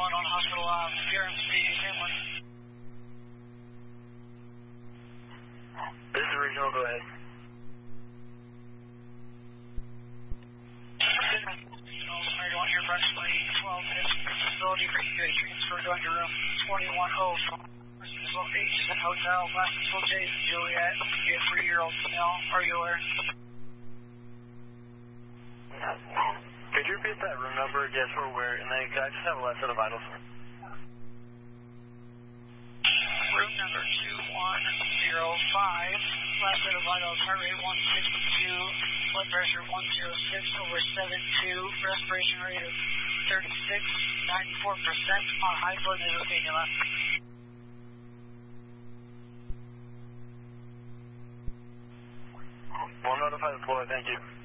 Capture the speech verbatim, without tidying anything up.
one on hospital uh, P R M C, Hamlin. This is regional, go ahead. You want here approximately twelve minutes from the facility for you to transfer going to room twenty-one oh from Roosevelt H in Hotel, last until J, Juliet, a three-year-old female. Are you aware? Could you repeat that room number? Yes, we're aware. And then can I just have a last set of vitals? Room number two one zero five. Last set of vitals, heart rate one sixty-two, blood pressure one oh six over seventy-two, respiration rate of thirty-six, ninety-four percent on high blood nasal cannula. We'll notify the floor, thank you.